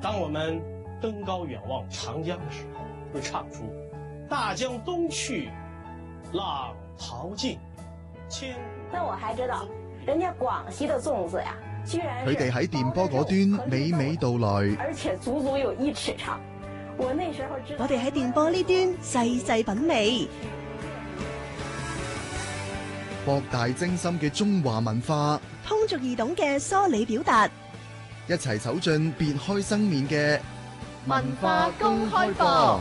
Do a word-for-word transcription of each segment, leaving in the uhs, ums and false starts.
当我们登高远望长江的时候，会唱出“大江东去，浪淘尽，千古”。 那我还知道，人家廣西的粽子呀，居然佢哋喺電波嗰端娓娓道來， 而且足足有一尺長。我那時候知道， 我哋喺電波呢端細細品味， 博大精深嘅中華文化， 通俗易懂嘅梳理表達， 一齊走進別開生面嘅文化公開課。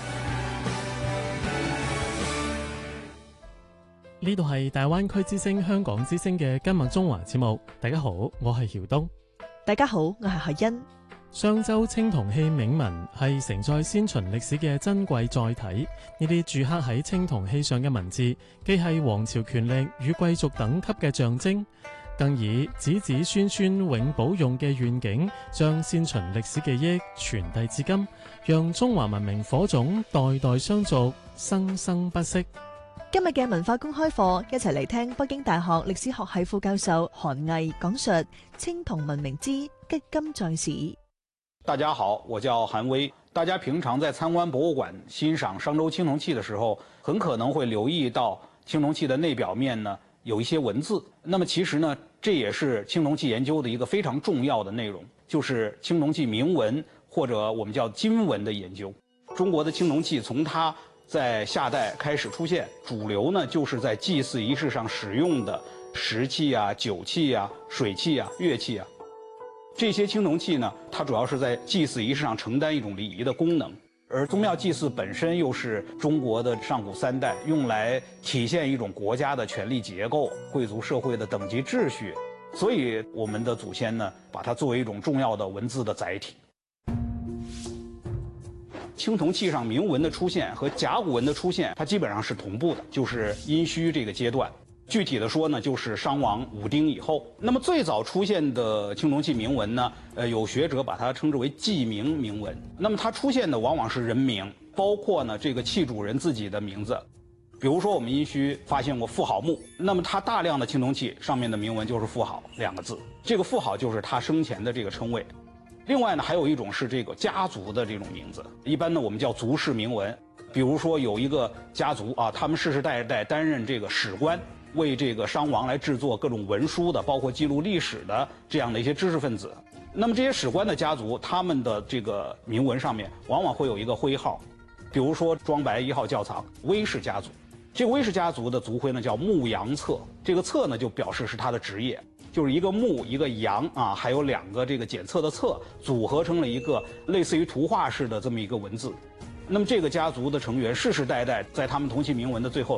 呢度係大灣區之聲、香港之聲嘅今日中華節目。大家好，我係曉東。 大家好，我係海欣。 商周青銅器銘文係承載先秦歷史嘅珍貴載體，呢啲鑄刻喺青銅器上嘅文字，既係王朝權力與貴族等級嘅象徵，更以子子孫孫永保用嘅願景，將先秦歷史記憶傳遞至今，讓中華文明火種代代相續，生生不息。 今日嘅文化公開課，一齊嚟聽北京大學歷史學系副教授韓毅講述青銅文明之擊金在史。 大家好，我叫韓威。大家平常在參觀博物館欣賞商周青銅器的時候，很可能會留意到青銅器的內表面呢有一些文字。那麼其實呢，這也是青銅器研究的一個非常重要的內容，就是青銅器銘文或者我們叫金文的研究。中國的青銅器從它在夏代開始出現，主流呢就是在祭祀儀式上使用的石器啊、酒器啊、水器啊、樂器啊。這些青銅器呢，它主要是在祭祀儀式上承擔一種禮儀的功能，而宗廟祭祀本身又是中國的上古三代用來體現一種國家的權力結構、貴族社會的等級秩序，所以我們的祖先呢，把它作為一種重要的文字的載體。青銅器上銘文的出現和甲骨文的出現，它基本上是同步的，就是殷墟這個階段。具體的說呢，就是商王武丁以後。那麼最早出現的青銅器銘文呢，呃，有學者把它稱之為記銘銘文。那麼它出現的往往是人名，包括呢這個器主人自己的名字。比如說我們殷墟發現過婦好墓，那麼它大量的青銅器上面的銘文就是婦好兩個字，這個婦好就是他生前的這個稱謂。另外呢，還有一種是這個家族的這種名字，一般呢我們叫族氏銘文。比如說有一個家族啊，他們世世代代擔任這個史官，為這個商王來製作各種文書的，包括記錄歷史的這樣的一些知識分子。那麼這些史官的家族，他們的這個銘文上面往往會有一個徽號，比如說莊白一號窖藏韋氏家族，這個韋氏家族的族徽呢叫牧羊策，這個策呢就表示是他的職業，就是一個牧一個羊啊，還有兩個這個檢測的測，組合成了一個類似於圖畫式的這麼一個文字。那麼這個家族的成員世世代代在他們銅器銘文的最後